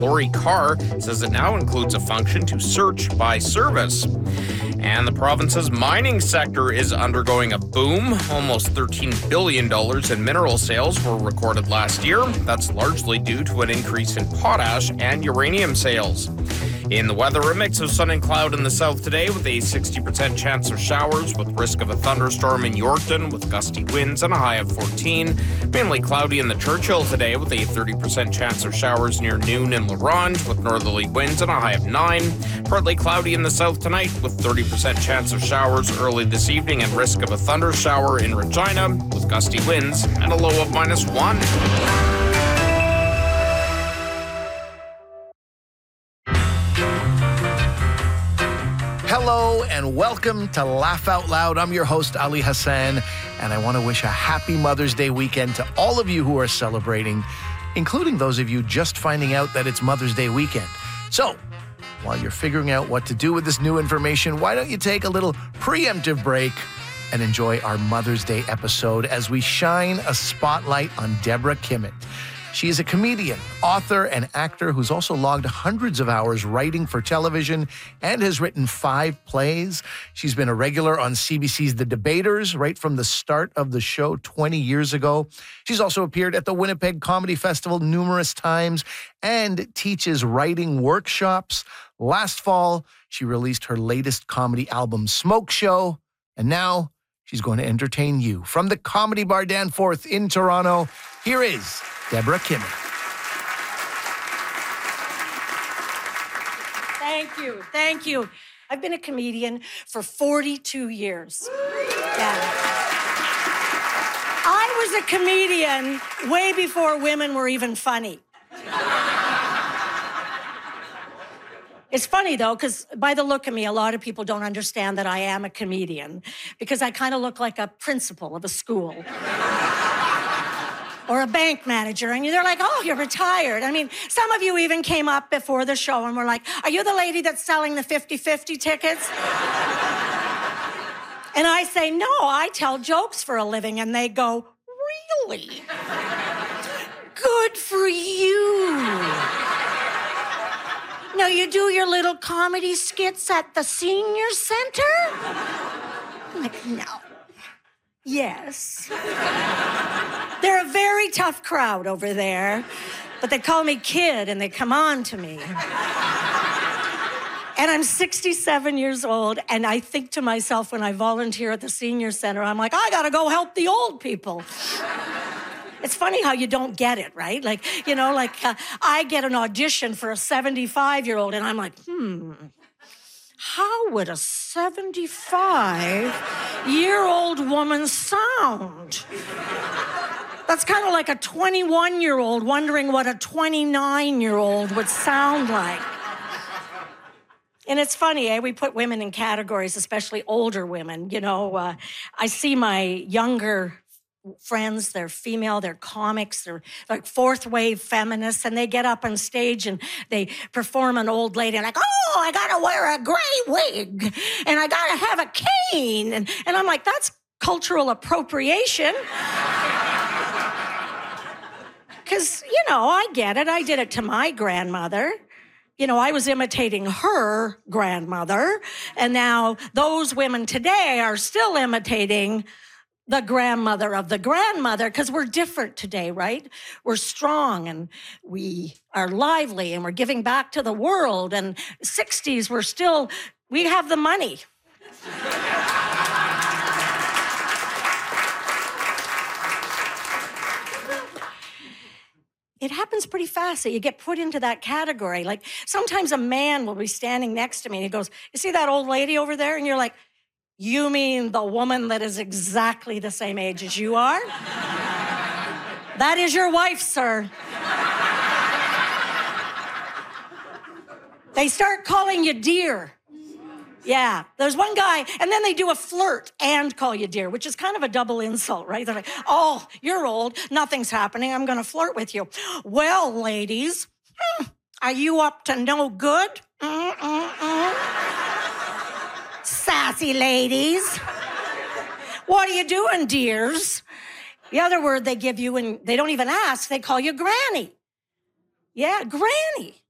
Lori Carr says it now includes a function to search by service. And the province's mining sector is undergoing a boom. Almost $13 billion in mineral sales were recorded last year. That's largely due to an increase in potash and uranium sales. In the weather, a mix of sun and cloud in the south today with a 60% chance of showers with risk of a thunderstorm in Yorkton with gusty winds and a high of 14. Mainly cloudy in the Churchill today with a 30% chance of showers near noon in La Ronge with northerly winds and a high of 9. Partly cloudy in the south tonight with 30% chance of showers early this evening and risk of a thunder shower in Regina with gusty winds and a low of -1. Hello and welcome to Laugh Out Loud. I'm your host, Ali Hassan, and I want to wish a happy Mother's Day weekend to all of you who are celebrating, including those of you just finding out that it's Mother's Day weekend. So, while you're figuring out what to do with this new information, why don't you take a little preemptive break and enjoy our Mother's Day episode as we shine a spotlight on Deborah Kimmett. She is a comedian, author, and actor who's also logged hundreds of hours writing for television and has written 5 plays. She's been a regular on CBC's The Debaters right from the start of the show 20 years ago. She's also appeared at the Winnipeg Comedy Festival numerous times and teaches writing workshops. Last fall, she released her latest comedy album, Smoke Show, and now she's going to entertain you. From the Comedy Bar Danforth in Toronto, here is Deborah Kimmett. Thank you. I've been a comedian for 42 years. Yeah. I was a comedian way before women were even funny. It's funny, though, because by the look of me, a lot of people don't understand that I am a comedian because I kind of look like a principal of a school. Or a bank manager, and they're like, oh, you're retired. I mean, some of you even came up before the show and were like, are you the lady that's selling the 50-50 tickets? And I say, no, I tell jokes for a living. And they go, really? Good for you. Now, you do your little comedy skits at the senior center? I'm like, no. Yes. They're a very tough crowd over there, but they call me kid and they come on to me. And I'm 67 years old, and I think to myself when I volunteer at the senior center, I'm like, I gotta go help the old people. It's funny how you don't get it, right? Like, I get an audition for a 75-year-old, and I'm like, how would a 75-year-old woman sound? That's kind of like a 21-year-old wondering what a 29-year-old would sound like. And it's funny, we put women in categories, especially older women. I see my younger friends, they're female, they're comics, they're like fourth wave feminists, and they get up on stage and they perform an old lady and like, oh, I gotta wear a gray wig and I gotta have a cane. And I'm like, that's cultural appropriation. Because, I get it. I did it to my grandmother. I was imitating her grandmother, and now those women today are still imitating the grandmother of the grandmother, because we're different today, right? We're strong and we are lively and we're giving back to the world. And 60s, we have the money. It happens pretty fast that you get put into that category. Like sometimes a man will be standing next to me and he goes, you see that old lady over there? And you're like, you mean the woman that is exactly the same age as you are? That is your wife, sir. They start calling you dear. Yeah, there's one guy, and then they do a flirt and call you dear, which is kind of a double insult, right? They're like, oh, you're old, nothing's happening, I'm gonna flirt with you. Well, ladies, are you up to no good? Sassy ladies. What are you doing, dears? The other word they give you, and they don't even ask, they call you granny. Yeah, granny.